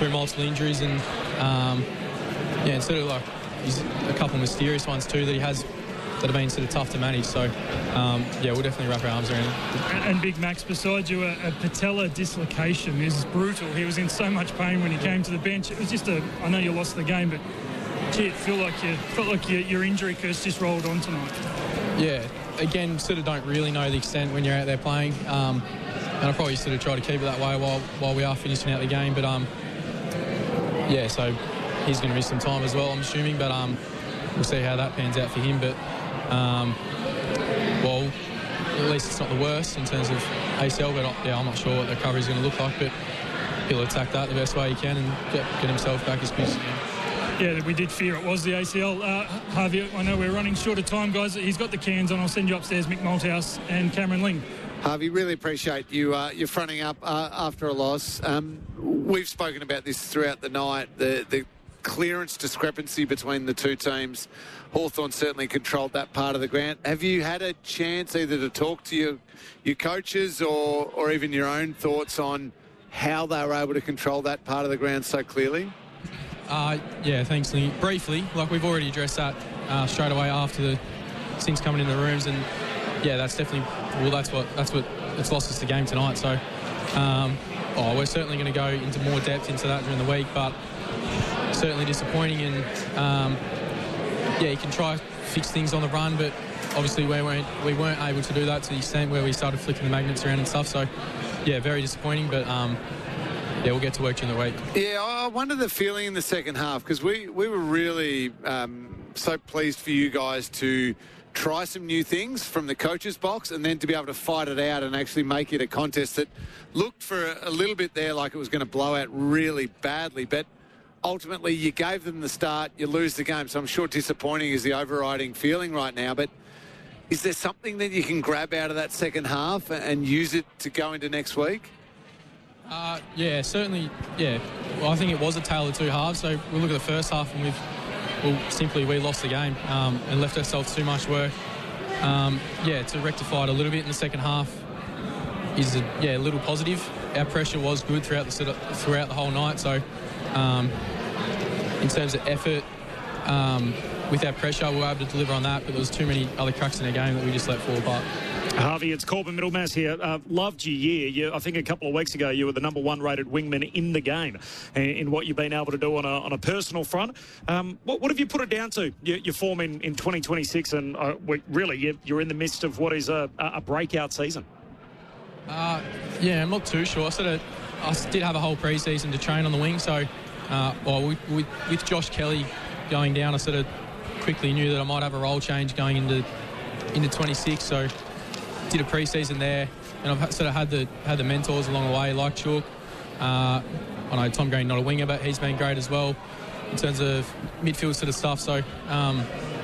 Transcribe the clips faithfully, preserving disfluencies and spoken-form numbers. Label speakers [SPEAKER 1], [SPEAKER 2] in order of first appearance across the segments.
[SPEAKER 1] through multiple injuries, and um, yeah, instead of like he's a couple of mysterious ones too that he has that have been sort of tough to manage. So um, yeah, we'll definitely wrap our arms around him.
[SPEAKER 2] And, and Big Max, beside you, a, a patella dislocation is brutal. He was in so much pain when he came to the bench. It was just a. I know you lost the game, but gee, it felt like you felt like your, your injury curse just rolled on tonight.
[SPEAKER 1] Yeah, again, sort of don't really know the extent when you're out there playing. Um, and I'll probably sort of try to keep it that way while while we are finishing out the game. But um, yeah, so he's going to miss some time as well, I'm assuming. But um, we'll see how that pans out for him. But um, well, at least it's not the worst in terms of A C L. But yeah, I'm not sure what the recovery is going to look like. But he'll attack that the best way he can and get, get himself back as quick as he can.
[SPEAKER 2] Yeah, we did fear it was the A C L. Uh, Harvey, I know we're running short of time, guys. He's got the cans on. I'll send you upstairs, Mick Malthouse and Cameron Ling.
[SPEAKER 3] Harvey, really appreciate you uh, you fronting up uh, after a loss. Um, we've spoken about this throughout the night, the, the clearance discrepancy between the two teams. Hawthorn certainly controlled that part of the ground. Have you had a chance either to talk to your, your coaches or, or even your own thoughts on how they were able to control that part of the ground so clearly?
[SPEAKER 1] Uh, yeah, thanks, Lee. Briefly, like we've already addressed that uh, straight away after the things coming in the rooms, and yeah, that's definitely well, that's what that's what it's lost us the game tonight. So, um, oh, we're certainly going to go into more depth into that during the week, but certainly disappointing. And um, yeah, you can try fix things on the run, but obviously we weren't we weren't able to do that to the extent where we started flicking the magnets around and stuff. So, yeah, very disappointing, but. Um, Yeah, we'll get to work during the week.
[SPEAKER 3] Yeah, I wonder the feeling in the second half, because we, we were really um, so pleased for you guys to try some new things from the coach's box and then to be able to fight it out and actually make it a contest that looked for a little bit there like it was going to blow out really badly. But ultimately, you gave them the start, you lose the game. So I'm sure disappointing is the overriding feeling right now. But is there something that you can grab out of that second half and use it to go into next week?
[SPEAKER 1] Uh, yeah, certainly, yeah. Well, I think it was a tale of two halves. So we look at the first half and we've, well, simply we lost the game um, and left ourselves too much work. Um, yeah, to rectify it a little bit in the second half is, a, yeah, a little positive. Our pressure was good throughout the throughout the whole night. So um, in terms of effort, um, with our pressure, we were able to deliver on that, but there was too many other cracks in the game that we just let fall apart.
[SPEAKER 4] Harvey, it's Corbin Middlemass here. Uh, loved your year. You, I think a couple of weeks ago you were the number one rated wingman in the game in, in what you've been able to do on a, on a personal front. Um, what, what have you put it down to, your, your form in, in twenty twenty-six? And uh, we, really, you're, you're in the midst of what is a, a breakout season.
[SPEAKER 1] Uh, yeah, I'm not too sure. I, sort of, I did have a whole pre-season to train on the wing. So uh, well, with, with, with Josh Kelly going down, I sort of quickly knew that I might have a role change going into into twenty-six. So did a pre-season there, and I've sort of had the had the mentors along the way, like Chook. Uh, I know Tom Green, not a winger, but he's been great as well in terms of midfield sort of stuff. So um,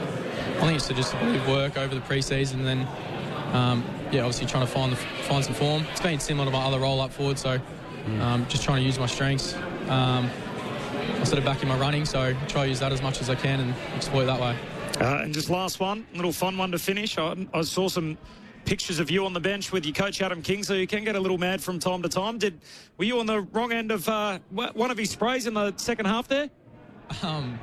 [SPEAKER 1] I think it's just a bit of work over the pre-season, and then um, yeah, obviously trying to find the, find some form. It's been similar to my other role up forward, so um, just trying to use my strengths. Um, I'm sort of back in my running, so try to use that as much as I can and exploit that way.
[SPEAKER 4] Uh, and just last one, a little fun one to finish. I, I saw some pictures of you on the bench with your coach Adam Kingsley. You can get a little mad from time to time. Did were you on the wrong end of uh, one of his sprays in the second half there?
[SPEAKER 1] Um,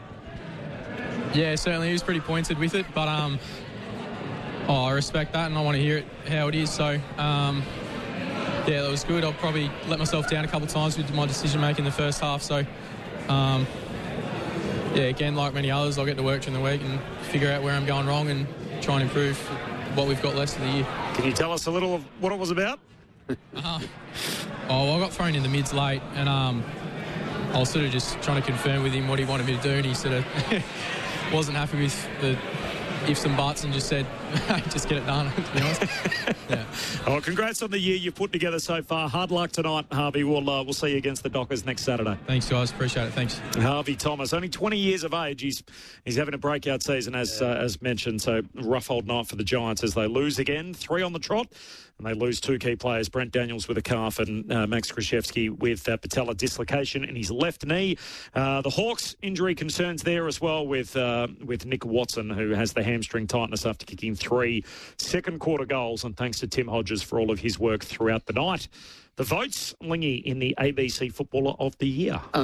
[SPEAKER 1] yeah, certainly he was pretty pointed with it, but um, oh, I respect that and I want to hear it how it is. So um, yeah, that was good. I'll probably let myself down a couple of times with my decision making in the first half. So um, yeah, again, like many others, I'll get to work during the week and figure out where I'm going wrong and try and improve what we've got left of the year.
[SPEAKER 4] Can you tell us a little of what it was about?
[SPEAKER 1] uh, oh, well, I got thrown in the mids late, and um, I was sort of just trying to confirm with him what he wanted me to do, and he sort of wasn't happy with the ifs and buts and just said, just get it done, to be honest. Yeah.
[SPEAKER 4] Oh, congrats on the year you've put together so far. Hard luck tonight, Harvey. We'll, uh, we'll see you against the Dockers next Saturday.
[SPEAKER 1] Thanks, guys. Appreciate it. Thanks.
[SPEAKER 4] Harvey Thomas, only twenty years of age. He's he's having a breakout season, as uh, as mentioned. So, rough old night for the Giants as they lose again. Three on the trot. And they lose two key players, Brent Daniels with a calf and uh, Max Krzyzewski with uh, patella dislocation in his left knee. Uh, the Hawks injury concerns there as well with uh, with Nick Watson, who has the hamstring tightness after kicking three second quarter goals. And thanks to Tim Hodges for all of his work throughout the night. The votes, Lingy in the A B C Footballer of the Year.